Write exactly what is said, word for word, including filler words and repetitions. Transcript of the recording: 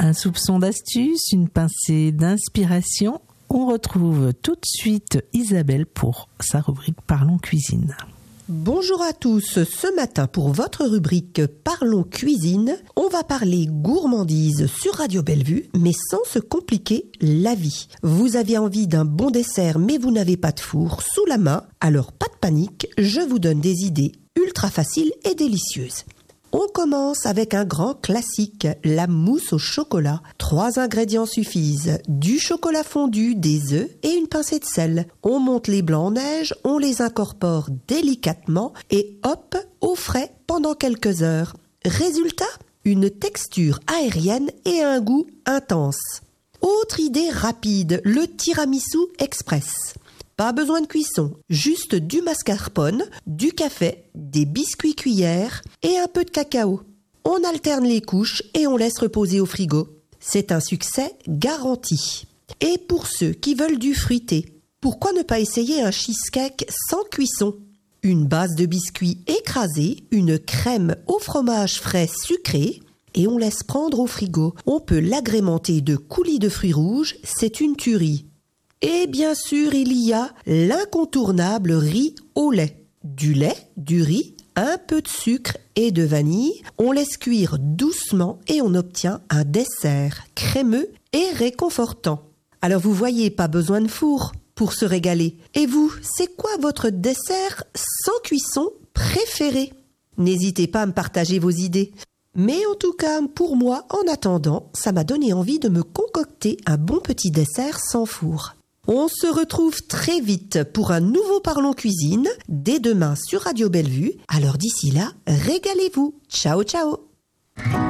Un soupçon d'astuce, une pincée d'inspiration. On retrouve tout de suite Isabelle pour sa rubrique Parlons Cuisine. Bonjour à tous, ce matin pour votre rubrique Parlons Cuisine, on va parler gourmandise sur Radio Bellevue, mais sans se compliquer la vie. Vous avez envie d'un bon dessert, mais vous n'avez pas de four sous la main, alors pas de panique, je vous donne des idées ultra faciles et délicieuses. On commence avec un grand classique, la mousse au chocolat. Trois ingrédients suffisent, du chocolat fondu, des œufs et une pincée de sel. On monte les blancs en neige, on les incorpore délicatement et hop, au frais pendant quelques heures. Résultat, une texture aérienne et un goût intense. Autre idée rapide, le tiramisu express. Pas besoin de cuisson, juste du mascarpone, du café, des biscuits cuillères et un peu de cacao. On alterne les couches et on laisse reposer au frigo. C'est un succès garanti. Et pour ceux qui veulent du fruité, pourquoi ne pas essayer un cheesecake sans cuisson ? Une base de biscuits écrasés, une crème au fromage frais sucré et on laisse prendre au frigo. On peut l'agrémenter de coulis de fruits rouges, c'est une tuerie. Et bien sûr, il y a l'incontournable riz au lait. Du lait, du riz, un peu de sucre et de vanille. On laisse cuire doucement et on obtient un dessert crémeux et réconfortant. Alors vous voyez, pas besoin de four pour se régaler. Et vous, c'est quoi votre dessert sans cuisson préféré ? N'hésitez pas à me partager vos idées. Mais en tout cas, pour moi, en attendant, ça m'a donné envie de me concocter un bon petit dessert sans four. On se retrouve très vite pour un nouveau Parlons Cuisine, dès demain sur Radio Bellevue. Alors d'ici là, régalez-vous. Ciao, ciao.